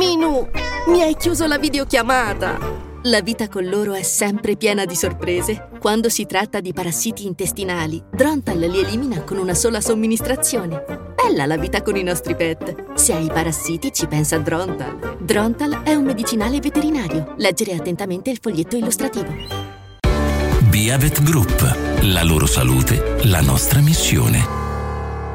Minu, mi hai chiuso la videochiamata! La vita con loro è sempre piena di sorprese. Quando si tratta di parassiti intestinali, Drontal li elimina con una sola somministrazione. Bella la vita con i nostri pet. Se hai parassiti ci pensa Drontal. Drontal è un medicinale veterinario. Leggere attentamente il foglietto illustrativo. Biavet Group. La loro salute, la nostra missione.